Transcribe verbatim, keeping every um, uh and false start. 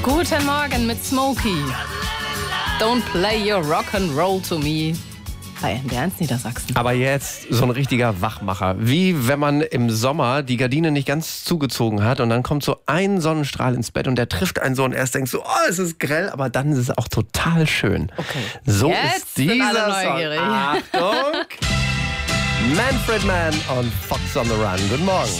Guten Morgen mit Smokey. Don't play your rock and roll to me. Bei N D R eins Niedersachsen. Aber jetzt so ein richtiger Wachmacher. Wie wenn man im Sommer die Gardine nicht ganz zugezogen hat und dann kommt so ein Sonnenstrahl ins Bett und der trifft einen so und erst denkst du, oh, es ist grell, aber dann ist es auch total schön. Okay. So Jetzt ist sind dieser alle neugierig. Song. Achtung! Manfred Mann und Fox on the Run. Guten Morgen.